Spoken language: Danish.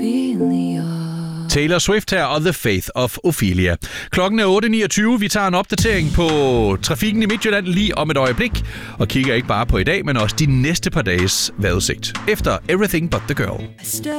Taylor Swift her og The Faith of Ophelia. Klokken er 8.29. Vi tager en opdatering på trafikken i Midtjylland lige om et øjeblik. Og kigger ikke bare på i dag, men også de næste par dages vejrudsigt. Efter Everything But The Girl.